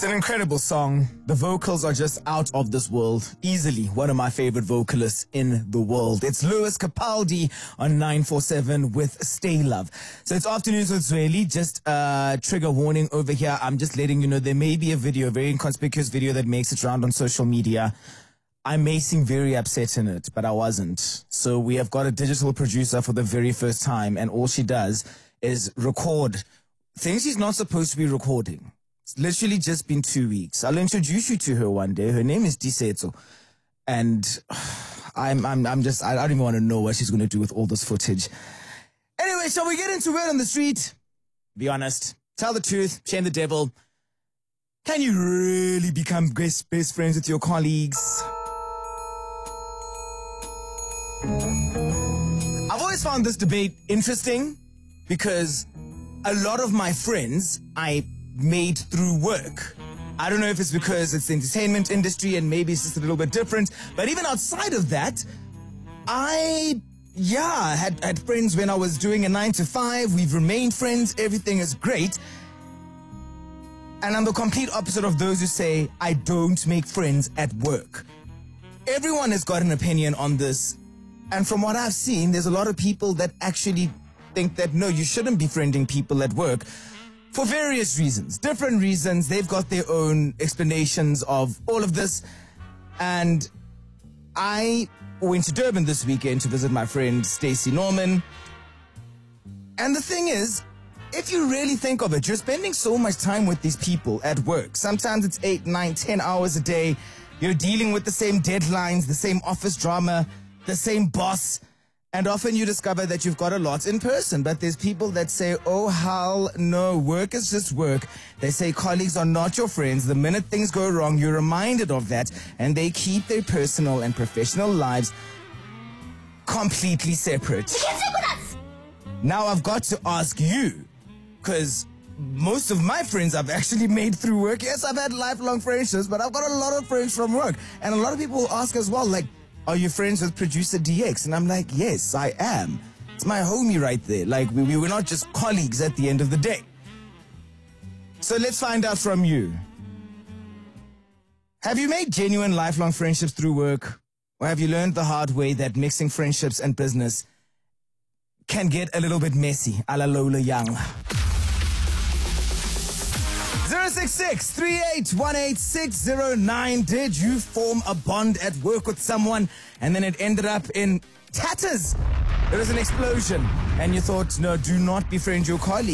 It's an incredible song. The vocals are just out of this world. Easily one of my favorite vocalists in the world. It's Lewis Capaldi on 947 with Stay Love. So it's afternoons with Zweli. Just trigger warning over here. I'm just letting you know there may be a video, a very inconspicuous video that makes its round on social media. I may seem very upset in it, but I wasn't. So we have got a digital producer for the very first time, and all she does is record things she's not supposed to be recording. It's literally just been 2 weeks. I'll introduce you to her one day. Her name is Disetso. And I don't even want to know what she's going to do with all this footage. Anyway, shall we get into it on the street? Be honest. Tell the truth. Shame the devil. Can you really become best friends with your colleagues? I've always found this debate interesting because a lot of my friends I made through work. I don't know if it's because it's the entertainment industry and maybe it's just a little bit different, but even outside of that, I had friends when I was doing a 9 to 5. We've remained friends. Everything is great. And I'm the complete opposite of those who say I don't make friends at work. Everyone has got an opinion on this. And from what I've seen, there's a lot of people that actually think that, no, you shouldn't be friending people at work for various reasons, different reasons. They've got their own explanations of all of this. And I went to Durban this weekend to visit my friend Stacey Norman. And the thing is, if you really think of it, you're spending so much time with these people at work. Sometimes it's 8, 9, 10 hours a day. You're dealing with the same deadlines, the same office drama, the same boss, and often you discover that you've got a lot in person. But there's people that say, oh, hell no, work is just work. They say colleagues are not your friends. The minute things go wrong, you're reminded of that, and they keep their personal and professional lives completely separate. Now I've got to ask you, because most of my friends I've actually made through work. Yes, I've had lifelong friendships, but I've got a lot of friends from work. And a lot of people will ask as well, like, are you friends with producer DX? And I'm like, yes, I am. It's my homie right there. Like, we were not just colleagues at the end of the day. So let's find out from you. Have you made genuine lifelong friendships through work? Or have you learned the hard way that mixing friendships and business can get a little bit messy, a la Lola Young? 066-3818-609. Did you form a bond at work with someone and then it ended up in tatters? There was an explosion and you thought, no, do not befriend your colleague.